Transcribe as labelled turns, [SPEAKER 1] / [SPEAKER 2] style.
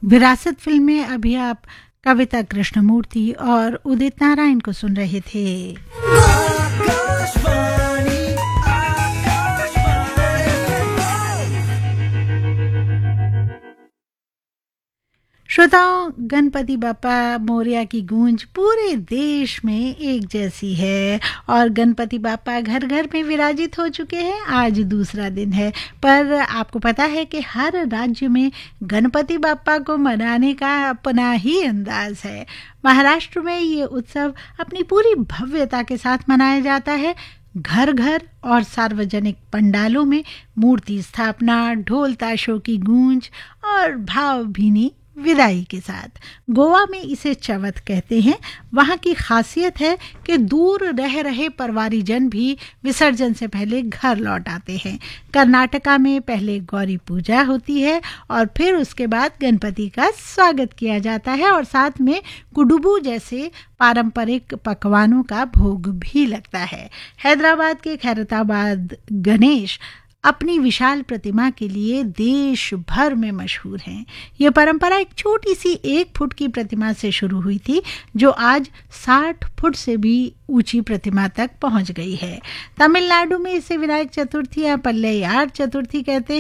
[SPEAKER 1] विरासत फिल्म में अभी आप कविता कृष्णमूर्ति और उदित नारायण को सुन रहे थे। श्रोताओं, गणपति बापा मोरया की गूंज पूरे देश में एक जैसी है और गणपति बापा घर घर में विराजित हो चुके हैं। आज दूसरा दिन है, पर आपको पता है कि हर राज्य में गणपति बापा को मनाने का अपना ही अंदाज है। महाराष्ट्र में ये उत्सव अपनी पूरी भव्यता के साथ मनाया जाता है। घर घर और सार्वजनिक पंडालों में मूर्ति स्थापना, ढोल ताशों की गूंज और भावभीनी विदाई के साथ। गोवा में इसे चवथ कहते हैं। वहाँ की खासियत है कि दूर रह रहे परिवारीजन भी विसर्जन से पहले घर लौट आते हैं। कर्नाटका में पहले गौरी पूजा होती है और फिर उसके बाद गणपति का स्वागत किया जाता है और साथ में कुडुबू जैसे पारंपरिक पकवानों का भोग भी लगता है। हैदराबाद के खैरताबाद गणेश अपनी विशाल प्रतिमा के लिए देश भर में मशहूर हैं। ये परंपरा एक छोटी सी 1 फुट की प्रतिमा से शुरू हुई थी, जो आज 60 फुट से भी ऊंची प्रतिमा तक पहुंच गई है। तमिलनाडु में इसे विनायक चतुर्थी या पल्लैयार चतुर्थी कहते हैं।